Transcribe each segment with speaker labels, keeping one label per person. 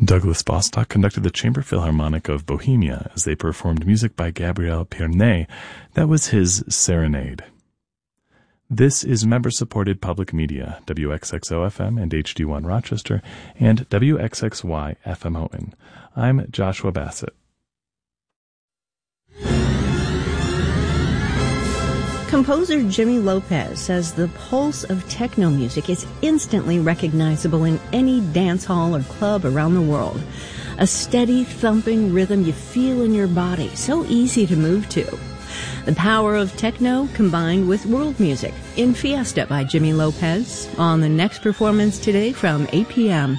Speaker 1: Douglas Bostock conducted the Chamber Philharmonic of Bohemia as they performed music by Gabriel Pirnet. That was his Serenade. This is member-supported public media, WXXO-FM and HD1 Rochester, and WXXY-FM Houghton. I'm Joshua Bassett.
Speaker 2: Composer Jimmy Lopez says the pulse of techno music is instantly recognizable in any dance hall or club around the world. A steady, thumping rhythm you feel in your body, so easy to move to. The power of techno combined with world music in Fiesta by Jimmy Lopez on the next performance today from 8 p.m.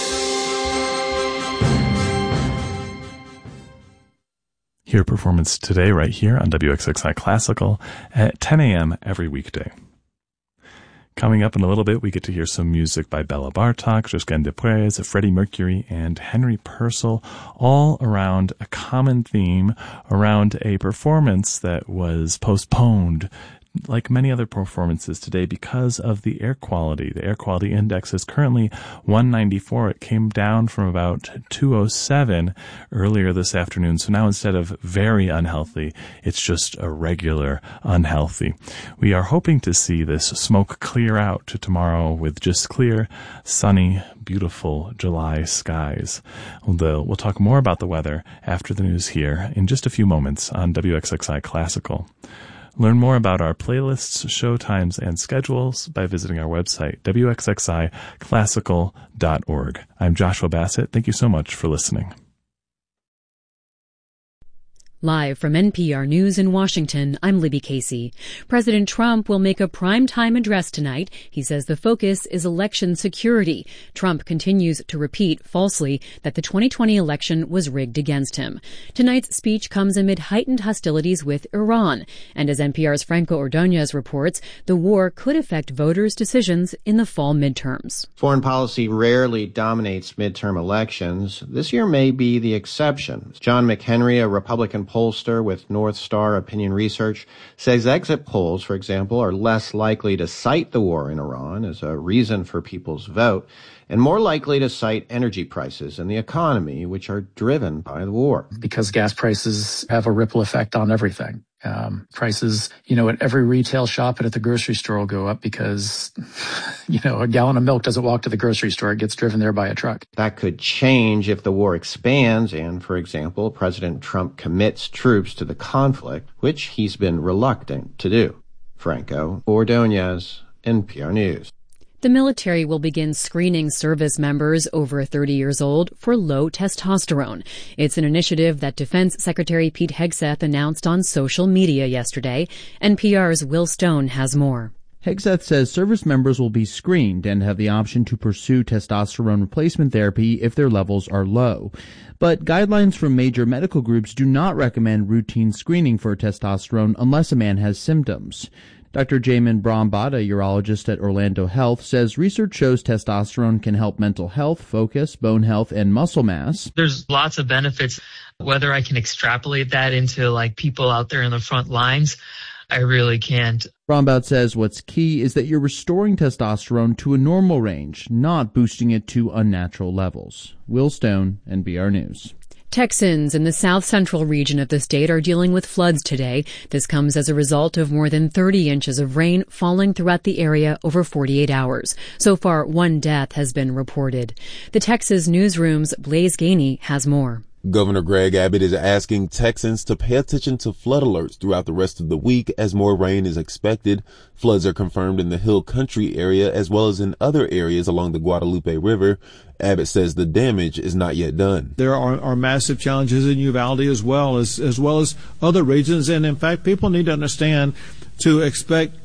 Speaker 1: Hear performance today right here on WXXI Classical at 10 a.m. every weekday. Coming up in a little bit, we get to hear some music by Bella Bartok, Josquin des Prez, Freddie Mercury, and Henry Purcell, all around a common theme, around a performance that was postponed like many other performances today because of the air quality. The air quality index is currently 194. It came down from about 207 earlier this afternoon. So now instead of very unhealthy, it's just a regular unhealthy. We are hoping to see this smoke clear out to tomorrow with just clear, sunny, beautiful July skies. We'll talk more about the weather after the news here in just a few moments on WXXI Classical. Learn more about our playlists, show times, and schedules by visiting our website, wxxiclassical.org. I'm Joshua Bassett. Thank you so much for listening.
Speaker 3: Live from NPR News in Washington, I'm Libby Casey. President Trump will make a primetime address tonight. He says the focus is election security. Trump continues to repeat falsely that the 2020 election was rigged against him. Tonight's speech comes amid heightened hostilities with Iran. And as NPR's Franco Ordonez reports, the war could affect voters' decisions in the fall midterms.
Speaker 4: Foreign policy rarely dominates midterm elections. This year may be the exception. John McHenry, a Republican pollster with North Star Opinion Research, says exit polls, for example, are less likely to cite the war in Iran as a reason for people's vote and more likely to cite energy prices and the economy, which are driven by the war.
Speaker 5: Because gas prices have a ripple effect on everything. Prices, at every retail shop and at the grocery store will go up because, a gallon of milk doesn't walk to the grocery store. It gets driven there by a truck.
Speaker 4: That could change if the war expands and, for example, President Trump commits troops to the conflict, which he's been reluctant to do. Franco Ordonez, NPR News.
Speaker 3: The military will begin screening service members over 30 years old for low testosterone. It's an initiative that Defense Secretary Pete Hegseth announced on social media yesterday. NPR's Will Stone has more.
Speaker 6: Hegseth says service members will be screened and have the option to pursue testosterone replacement therapy if their levels are low. But guidelines from major medical groups do not recommend routine screening for testosterone unless a man has symptoms. Dr. Jamin Brahmbhatt, a urologist at Orlando Health, says research shows testosterone can help mental health, focus, bone health, and muscle mass.
Speaker 7: There's lots of benefits. Whether I can extrapolate that into people out there in the front lines, I really can't.
Speaker 6: Brahmbhatt says what's key is that you're restoring testosterone to a normal range, not boosting it to unnatural levels. Will Stone, NPR News.
Speaker 3: Texans in the south-central region of the state are dealing with floods today. This comes as a result of more than 30 inches of rain falling throughout the area over 48 hours. So far, 1 death has been reported. The Texas Newsroom's Blaise Gainey has more.
Speaker 8: Governor Greg Abbott is asking Texans to pay attention to flood alerts throughout the rest of the week as more rain is expected. Floods are confirmed in the Hill Country area as well as in other areas along the Guadalupe River. Abbott says the damage is not yet done.
Speaker 9: There are massive challenges in Uvalde as well as other regions. And in fact, people need to understand to expect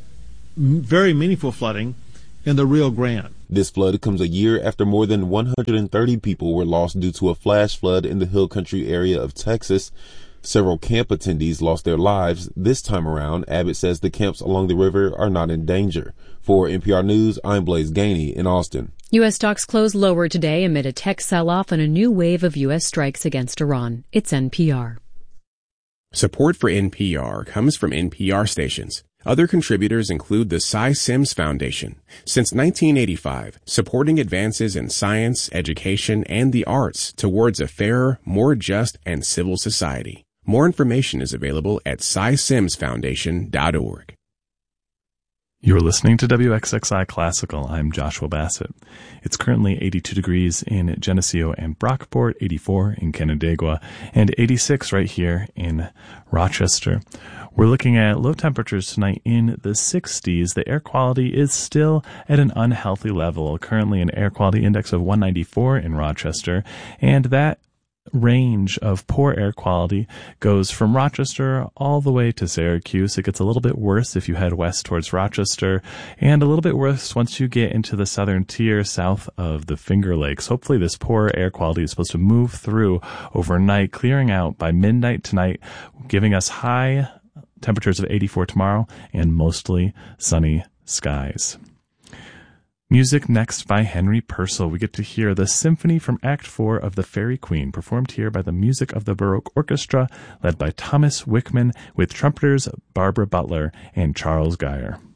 Speaker 9: very meaningful flooding in the Rio Grande.
Speaker 8: This flood comes a year after more than 130 people were lost due to a flash flood in the Hill Country area of Texas. Several camp attendees lost their lives. This time around, Abbott says the camps along the river are not in danger. For NPR News, I'm Blaise Gainey in Austin.
Speaker 3: U.S. stocks closed lower today amid a tech sell-off and a new wave of U.S. strikes against Iran. It's NPR.
Speaker 10: Support for NPR comes from NPR stations. Other contributors include the Cy Sims Foundation, since 1985, supporting advances in science, education, and the arts towards a fairer, more just, and civil society. More information is available at cysimsfoundation.org.
Speaker 1: You're listening to WXXI Classical. I'm Joshua Bassett. It's currently 82 degrees in Geneseo and Brockport, 84 in Canandaigua, and 86 right here in Rochester. We're looking at low temperatures tonight in the 60s. The air quality is still at an unhealthy level. Currently an air quality index of 194 in Rochester, and that range of poor air quality goes from Rochester all the way to Syracuse. It gets a little bit worse if you head west towards Rochester, and a little bit worse once you get into the southern tier south of the Finger Lakes. Hopefully this poor air quality is supposed to move through overnight, clearing out by midnight tonight, giving us high temperatures of 84 tomorrow and mostly sunny skies. Music next by Henry Purcell. We get to hear the symphony from Act 4 of The Fairy Queen, performed here by the Music of the Baroque Orchestra, led by Thomas Wickman, with trumpeters Barbara Butler and Charles Geyer.